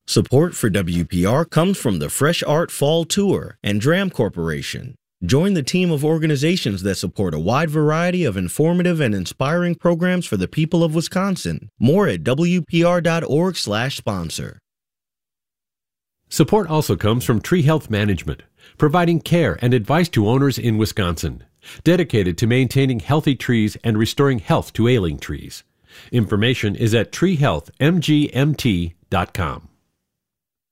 Support for WPR comes from the Fresh Art Fall Tour and Dram Corporation. Join the team of organizations that support a wide variety of informative and inspiring programs for the people of Wisconsin. More at WPR.org/sponsor. Support also comes from Tree Health Management, providing care and advice to owners in Wisconsin, dedicated to maintaining healthy trees and restoring health to ailing trees. Information is at treehealthmgmt.com.